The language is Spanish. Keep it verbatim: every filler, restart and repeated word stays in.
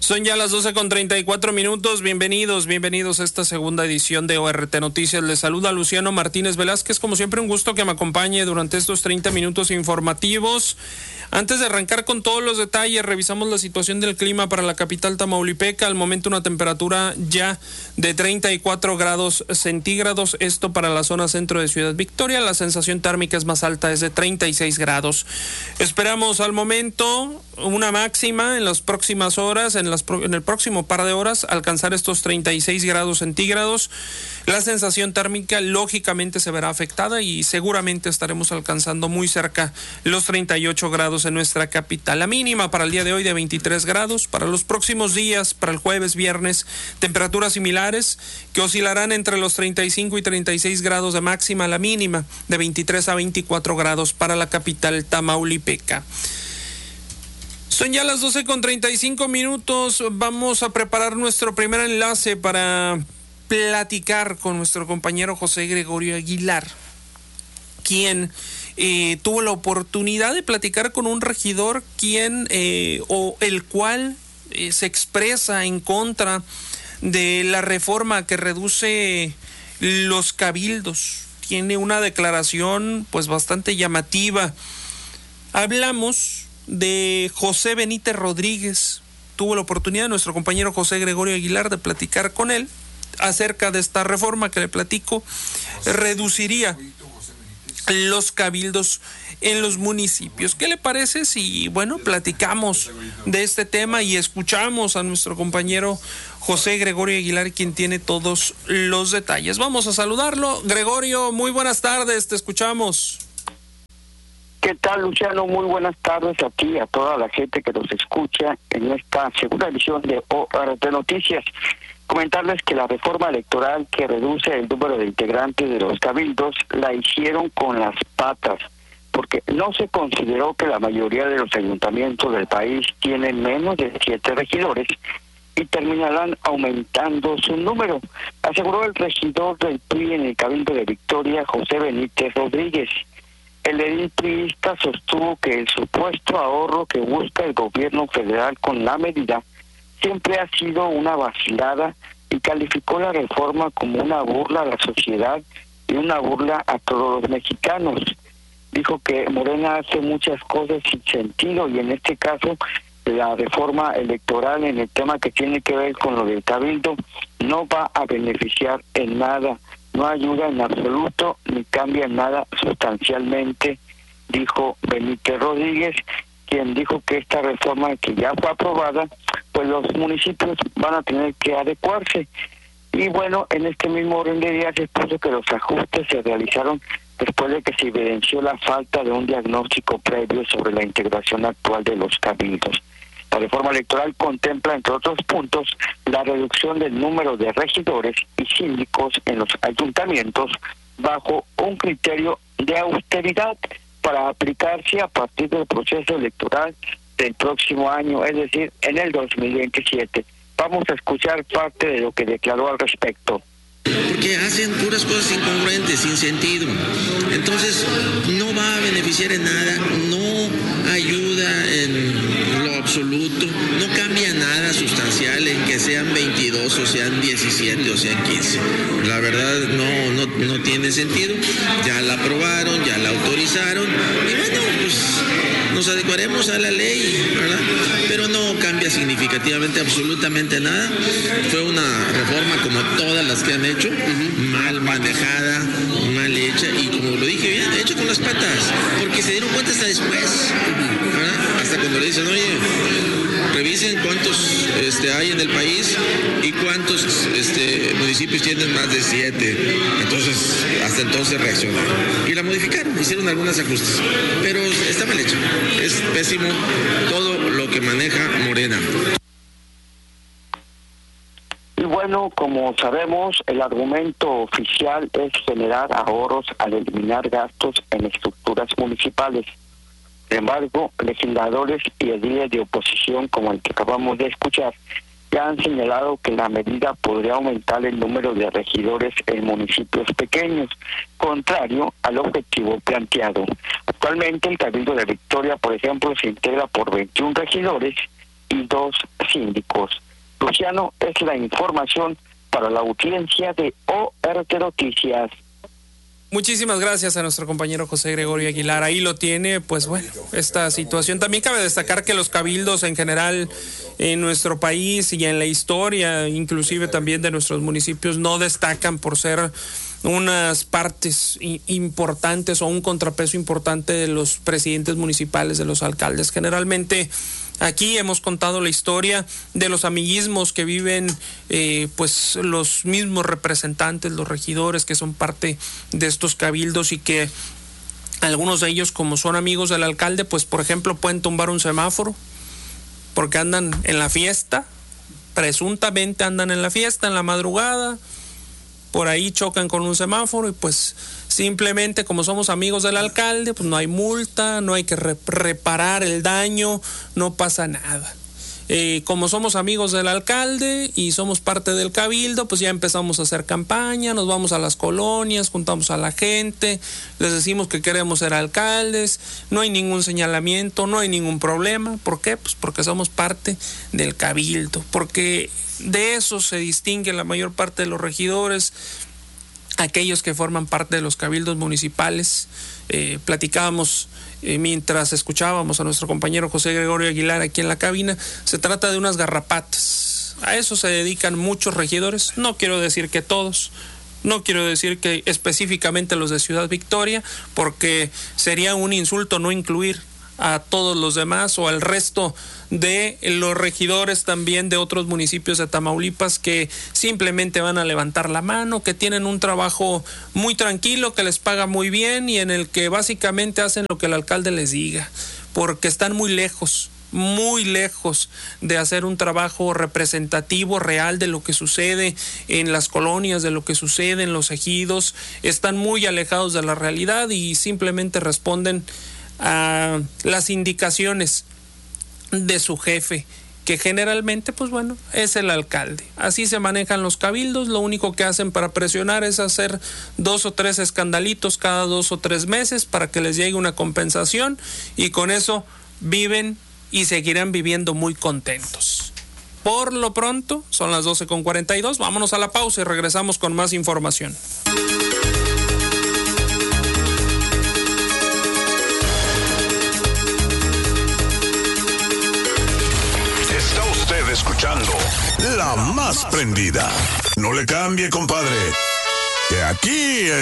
Son ya las doce con treinta y cuatro minutos. Bienvenidos, bienvenidos a esta segunda edición de O R T Noticias. Les saluda Luciano Martínez Velázquez. Como siempre, un gusto que me acompañe durante estos treinta minutos informativos. Antes de arrancar con todos los detalles, revisamos la situación del clima para la capital tamaulipeca. Al momento una temperatura ya de treinta y cuatro grados centígrados, esto para la zona centro de Ciudad Victoria. La sensación térmica es más alta, es de treinta y seis grados. Esperamos al momento una máxima en las próximas horas, en, las, en el próximo par de horas, alcanzar estos treinta y seis grados centígrados. La sensación térmica lógicamente se verá afectada y seguramente estaremos alcanzando muy cerca los treinta y ocho grados en nuestra capital. La mínima para el día de hoy de veintitrés grados. Para los próximos días, para el jueves, viernes, temperaturas similares que oscilarán entre los treinta y cinco y treinta y seis grados de máxima. La mínima de veintitrés a veinticuatro grados para la capital tamaulipeca. Son ya las doce con treinta y cinco minutos. Vamos a preparar nuestro primer enlace para platicar con nuestro compañero José Gregorio Aguilar, quien eh, tuvo la oportunidad de platicar con un regidor quien eh, o el cual eh, se expresa en contra de la reforma que reduce los cabildos. Tiene una declaración pues bastante llamativa. Hablamos de José Benítez Rodríguez. Tuvo la oportunidad nuestro compañero José Gregorio Aguilar de platicar con él acerca de esta reforma que le platico. Reduciría los cabildos en los municipios. ¿Qué le parece si, bueno, platicamos de este tema y escuchamos a nuestro compañero José Gregorio Aguilar, quien tiene todos los detalles? Vamos a saludarlo. Gregorio, muy buenas tardes, te escuchamos. ¿Qué tal, Luciano? Muy buenas tardes a ti y a toda la gente que nos escucha en esta segunda edición de O R T Noticias. Comentarles que la reforma electoral que reduce el número de integrantes de los cabildos la hicieron con las patas, porque no se consideró que la mayoría de los ayuntamientos del país tienen menos de siete regidores y terminarán aumentando su número, aseguró el regidor del P R I en el Cabildo de Victoria, José Benítez Rodríguez. El edil priista sostuvo que el supuesto ahorro que busca el gobierno federal con la medida siempre ha sido una vacilada y calificó la reforma como una burla a la sociedad y una burla a todos los mexicanos. Dijo que Morena hace muchas cosas sin sentido y en este caso la reforma electoral en el tema que tiene que ver con lo del cabildo no va a beneficiar en nada, no ayuda en absoluto ni cambia nada sustancialmente, dijo Benítez Rodríguez, quien dijo que esta reforma que ya fue aprobada, pues los municipios van a tener que adecuarse. Y bueno, en este mismo orden de días se expuso que los ajustes se realizaron después de que se evidenció la falta de un diagnóstico previo sobre la integración actual de los cabildos. La reforma electoral contempla, entre otros puntos, la reducción del número de regidores y síndicos en los ayuntamientos bajo un criterio de austeridad para aplicarse a partir del proceso electoral del próximo año, es decir, en el dos mil veintisiete. Vamos a escuchar parte de lo que declaró al respecto. Porque hacen puras cosas incongruentes, sin sentido. Entonces, no va a beneficiar en nada, no ayuda en lo absoluto, no cambia nada sustancial en que sean veintidós o sean diecisiete o sean quince. La verdad no, no, no tiene sentido. Ya la aprobaron, ya la autorizaron y bueno, pues nos adecuaremos a la ley, ¿verdad? Pero no cambia significativamente absolutamente nada. Fue una reforma como todas las que han hecho, uh-huh. mal manejada, mal hecha y como lo dije bien, hecha con las patas, porque se dieron cuenta hasta después, ¿verdad? Hasta cuando le dicen, oye, revisen cuántos este, hay en el país y cuántos este, municipios tienen más de siete. Entonces, hasta entonces reaccionaron y la modificaron, hicieron algunos ajustes, pero está mal hecho. Es pésimo todo lo que maneja Morena. Y bueno, como sabemos, el argumento oficial es generar ahorros al eliminar gastos en estructuras municipales. Sin embargo, legisladores y ediles de oposición, como el que acabamos de escuchar, ya han señalado que la medida podría aumentar el número de regidores en municipios pequeños, contrario al objetivo planteado. Actualmente el Cabildo de Victoria, por ejemplo, se integra por veintiún regidores y dos síndicos. Luciano, es la información para la audiencia de O R T Noticias. Muchísimas gracias a nuestro compañero José Gregorio Aguilar. Ahí lo tiene, pues bueno, esta situación. También cabe destacar que los cabildos en general en nuestro país y en la historia, inclusive también de nuestros municipios, no destacan por ser unas partes importantes o un contrapeso importante de los presidentes municipales, de los alcaldes. Generalmente aquí hemos contado la historia de los amiguismos que viven eh, pues los mismos representantes, los regidores que son parte de estos cabildos y que algunos de ellos, como son amigos del alcalde, pues por ejemplo pueden tumbar un semáforo porque andan en la fiesta, presuntamente andan en la fiesta en la madrugada, por ahí chocan con un semáforo y pues simplemente como somos amigos del alcalde, pues no hay multa, no hay que re- reparar el daño, no pasa nada. Eh, como somos amigos del alcalde y somos parte del cabildo, pues ya empezamos a hacer campaña, nos vamos a las colonias, juntamos a la gente, les decimos que queremos ser alcaldes, no hay ningún señalamiento, no hay ningún problema. ¿Por qué? Pues porque somos parte del cabildo, porque de eso se distingue la mayor parte de los regidores, aquellos que forman parte de los cabildos municipales. Eh, platicábamos eh, mientras escuchábamos a nuestro compañero José Gregorio Aguilar aquí en la cabina, se trata de unas garrapatas. A eso se dedican muchos regidores, no quiero decir que todos, no quiero decir que específicamente los de Ciudad Victoria, porque sería un insulto no incluir a todos los demás o al resto de los regidores también de otros municipios de Tamaulipas que simplemente van a levantar la mano, que tienen un trabajo muy tranquilo, que les paga muy bien y en el que básicamente hacen lo que el alcalde les diga, porque están muy lejos, muy lejos de hacer un trabajo representativo real de lo que sucede en las colonias, de lo que sucede en los ejidos. Están muy alejados de la realidad y simplemente responden a las indicaciones de su jefe, que generalmente, pues bueno, es el alcalde. Así se manejan los cabildos. Lo único que hacen para presionar es hacer dos o tres escandalitos cada dos o tres meses para que les llegue una compensación y con eso viven y seguirán viviendo muy contentos. Por lo pronto, son las doce con cuarenta y dos. Vámonos a la pausa y regresamos con más información. Escuchando La Más Prendida. No le cambie, compadre, que aquí